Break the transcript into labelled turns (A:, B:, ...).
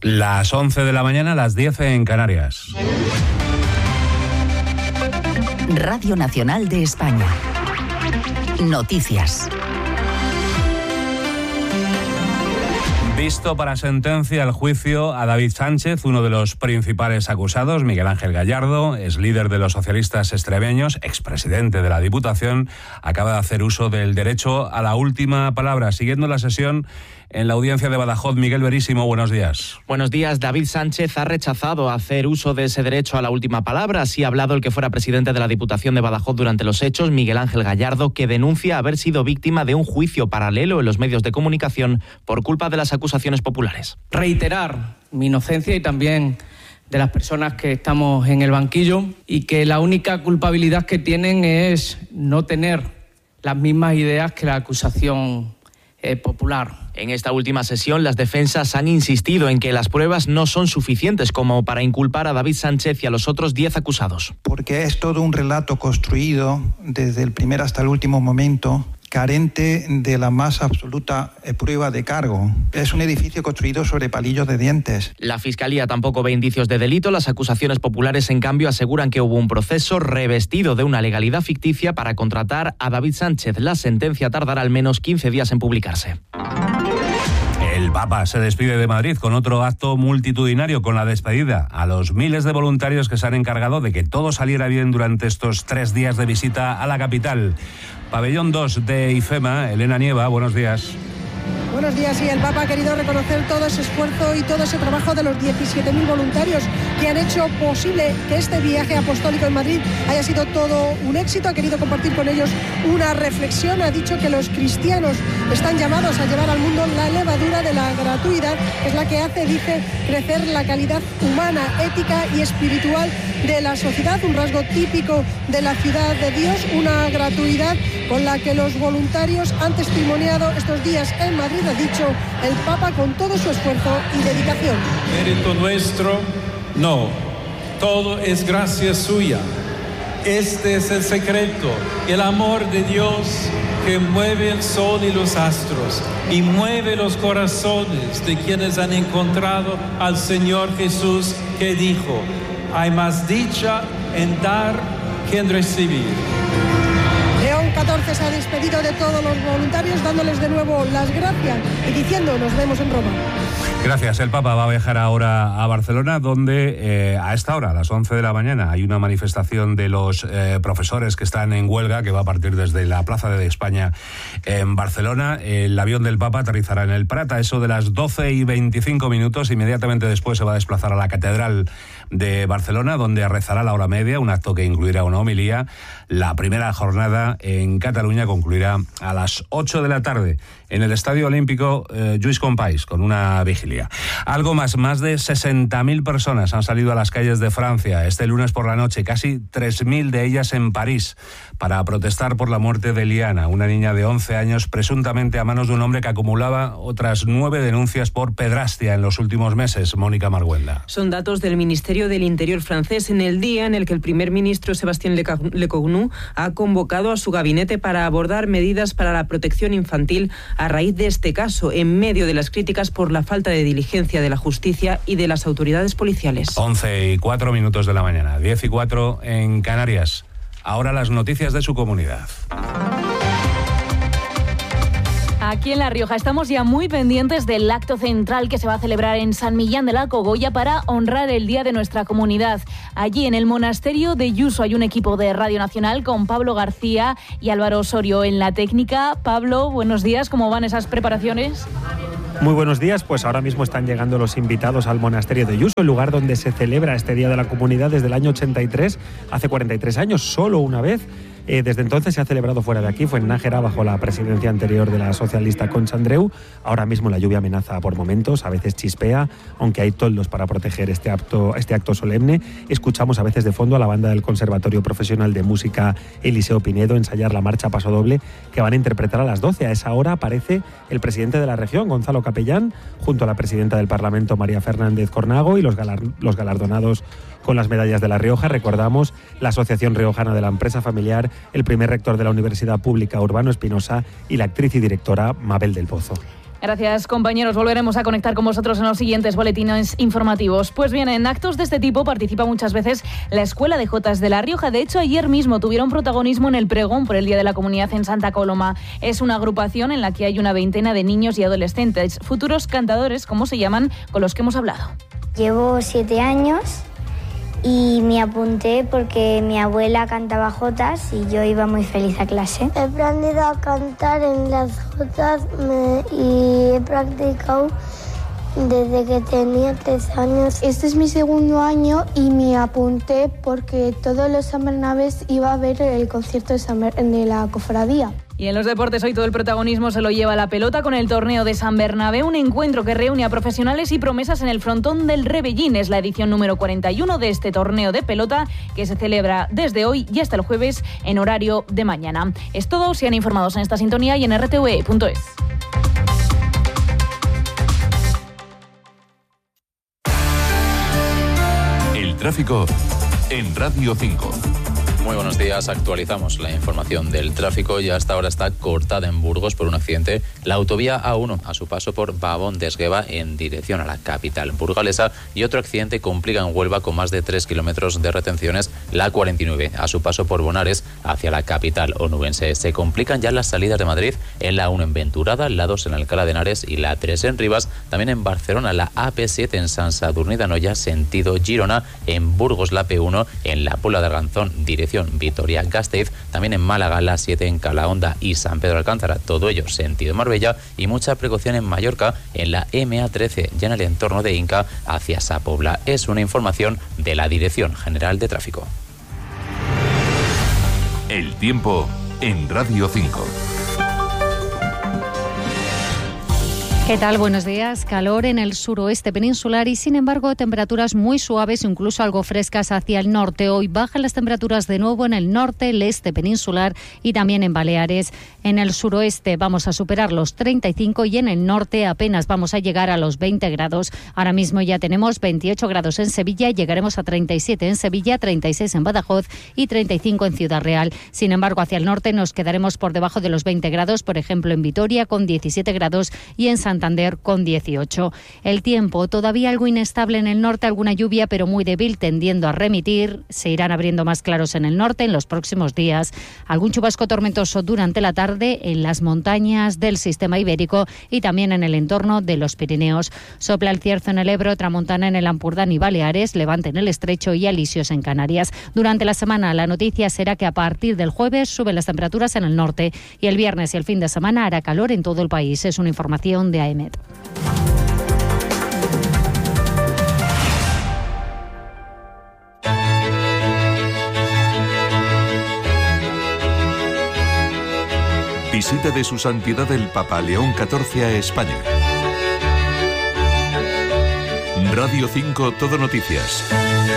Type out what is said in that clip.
A: Las 11 de la mañana, las 10 en Canarias.
B: Radio Nacional de España. Noticias.
A: Visto para sentencia el juicio a David Sánchez, uno de los principales acusados. Miguel Ángel Gallardo es líder de los socialistas extremeños, expresidente de la Diputación, acaba de hacer uso del derecho a la última palabra. Siguiendo la sesión en la audiencia de Badajoz, Miguel Verísimo, buenos días.
C: Buenos días. David Sánchez ha rechazado hacer uso de ese derecho a la última palabra. Así ha hablado el que fuera presidente de la Diputación de Badajoz durante los hechos, Miguel Ángel Gallardo, que denuncia haber sido víctima de un juicio paralelo en los medios de comunicación por culpa de las acusaciones populares.
D: Reiterar mi inocencia y también de las personas que estamos en el banquillo, y que la única culpabilidad que tienen es no tener las mismas ideas que la acusación popular.
C: En esta última sesión, las defensas han insistido en que las pruebas no son suficientes como para inculpar a David Sánchez y a los otros 10 acusados.
E: Porque es todo un relato construido desde el primer hasta el último momento, carente de la más absoluta prueba de cargo. Es un edificio construido sobre palillos de dientes.
C: La Fiscalía tampoco ve indicios de delito. Las acusaciones populares, en cambio, aseguran que hubo un proceso revestido de una legalidad ficticia para contratar a David Sánchez. La sentencia tardará al menos 15 días en publicarse.
A: El Papa se despide de Madrid con otro acto multitudinario, con la despedida a los miles de voluntarios que se han encargado de que todo saliera bien durante estos 3 días de visita a la capital. Pabellón 2 de IFEMA, Elena Nieva, buenos días.
F: Buenos días. Sí, el Papa ha querido reconocer todo ese esfuerzo y todo ese trabajo de los 17.000 voluntarios que han hecho posible que este viaje apostólico en Madrid haya sido todo un éxito. Ha querido compartir con ellos una reflexión. Ha dicho que los cristianos están llamados a llevar al mundo la levadura de la gratuidad, que es la que hace, dice, crecer la calidad humana, ética y espiritual de la sociedad, un rasgo típico de la ciudad de Dios, una gratuidad con la que los voluntarios han testimoniado estos días en Madrid, ha dicho el Papa, con todo su esfuerzo y dedicación.
G: Mérito nuestro, no, todo es gracia suya. Este es el secreto, el amor de Dios que mueve el sol y los astros y mueve los corazones de quienes han encontrado al Señor Jesús, que dijo: hay más dicha en dar que en recibir.
F: León XIV se ha despedido de todos los voluntarios, dándoles de nuevo las gracias y diciendo: nos vemos en Roma.
A: Gracias. El Papa va a viajar ahora a Barcelona, donde a esta hora, a las 11 de la mañana, hay una manifestación de los profesores que están en huelga, que va a partir desde la Plaza de España en Barcelona. El avión del Papa aterrizará en el Prat a eso de las 12:25. Inmediatamente después se va a desplazar a la Catedral de Barcelona, donde rezará la hora media, un acto que incluirá una homilía. La primera jornada en Cataluña concluirá a las 8 de la tarde en el Estadio Olímpico Lluís Companys, con una vigilia. Algo más de 60.000 personas han salido a las calles de Francia este lunes por la noche, casi 3.000 de ellas en París, para protestar por la muerte de Liana, una niña de 11 años, presuntamente a manos de un hombre que acumulaba otras 9 denuncias por pedrastia en los últimos meses. Mónica Marguenda.
H: Son datos del Ministerio del Interior francés, en el día en el que el primer ministro Sébastien Lecornu ha convocado a su gabinete para abordar medidas para la protección infantil a raíz de este caso, en medio de las críticas por la falta de diligencia de la justicia y de las autoridades policiales.
A: 11:04 de la mañana, 10:04 en Canarias. Ahora las noticias de su comunidad.
I: Aquí en La Rioja estamos ya muy pendientes del acto central que se va a celebrar en San Millán de la Cogolla para honrar el Día de nuestra comunidad. Allí en el monasterio de Yuso hay un equipo de Radio Nacional con Pablo García y Álvaro Osorio en la técnica. Pablo, buenos días, ¿cómo van esas preparaciones?
J: Muy buenos días, pues ahora mismo están llegando los invitados al monasterio de Yuso, el lugar donde se celebra este Día de la Comunidad desde el año 83, hace 43 años, solo una vez. Desde entonces se ha celebrado fuera de aquí, fue en Nájera, bajo la presidencia anterior de la socialista Concha Andreu. Ahora mismo la lluvia amenaza por momentos, a veces chispea, aunque hay toldos para proteger este acto solemne. Escuchamos a veces de fondo a la banda del Conservatorio Profesional de Música Eliseo Pinedo ensayar la marcha Pasodoble, que van a interpretar a las 12. A esa hora aparece el presidente de la región, Gonzalo Capellán, junto a la presidenta del Parlamento, María Fernández Cornago, y los galardonados con las medallas de La Rioja. Recordamos la Asociación Riojana de la Empresa Familiar, el primer rector de la Universidad Pública, Urbano Espinosa, y la actriz y directora Mabel del Pozo.
I: Gracias, compañeros. Volveremos a conectar con vosotros en los siguientes boletines informativos. Pues bien, en actos de este tipo participa muchas veces la Escuela de Jotas de La Rioja. De hecho, ayer mismo tuvieron protagonismo en el pregón por el Día de la Comunidad en Santa Coloma. Es una agrupación en la que hay una veintena de niños y adolescentes, futuros cantadores, como se llaman, con los que hemos hablado.
K: Llevo 7 años y me apunté porque mi abuela cantaba jotas y yo iba muy feliz a clase.
L: He aprendido a cantar en las jotas y he practicado desde que tenía 3 años.
M: Este es mi segundo año y me apunté porque todos los San Bernabés iba a ver el concierto de la cofradía.
I: Y en los deportes hoy todo el protagonismo se lo lleva la pelota con el torneo de San Bernabé, un encuentro que reúne a profesionales y promesas en el frontón del Rebellín. Es la edición número 41 de este torneo de pelota que se celebra desde hoy y hasta el jueves en horario de mañana. Es todo, sean informados en esta sintonía y en rtve.es.
N: El tráfico en Radio 5.
O: Muy buenos días, actualizamos la información del tráfico y hasta ahora está cortada en Burgos por un accidente la autovía A1 a su paso por Babón de Esgueva en dirección a la capital burgalesa y otro accidente complica en Huelva con más de 3 kilómetros de retenciones la A49 a su paso por Bonares hacia la capital onubense. Se complican ya las salidas de Madrid en la A1 en Venturada, la 2 en Alcalá de Henares y la 3 en Rivas, también en Barcelona la AP7 en Sant Sadurní d'Anoia sentido Girona, en Burgos la P1 en la Puebla de Arganzón dirección Vitoria-Gasteiz, también en Málaga la 7 en Calahonda y San Pedro Alcántara, todo ello sentido Marbella, y mucha precaución en Mallorca en la MA13 ya en el entorno de Inca hacia Sa Pobla. Es una información de la Dirección General de Tráfico.
N: El tiempo en Radio 5.
P: ¿Qué tal? Buenos días. Calor en el suroeste peninsular y, sin embargo, temperaturas muy suaves, incluso algo frescas hacia el norte. Hoy bajan las temperaturas de nuevo en el norte, el este peninsular y también en Baleares. En el suroeste vamos a superar los 35 y en el norte apenas vamos a llegar a los 20 grados. Ahora mismo ya tenemos 28 grados en Sevilla, llegaremos a 37 en Sevilla, 36 en Badajoz y 35 en Ciudad Real. Sin embargo, hacia el norte nos quedaremos por debajo de los 20 grados, por ejemplo, en Vitoria con 17 grados y en Santander con 18. El tiempo todavía algo inestable en el norte, alguna lluvia pero muy débil tendiendo a remitir. Se irán abriendo más claros en el norte en los próximos días. Algún chubasco tormentoso durante la tarde en las montañas del sistema ibérico y también en el entorno de los Pirineos. Sopla el cierzo en el Ebro, tramontana en el Ampurdán y Baleares, levante en el Estrecho y alisios en Canarias. Durante la semana la noticia será que a partir del jueves suben las temperaturas en el norte y el viernes y el fin de semana hará calor en todo el país. Es una información de AEMET.
N: Visita de Su Santidad el Papa León XIV a España. Radio 5 Todo Noticias.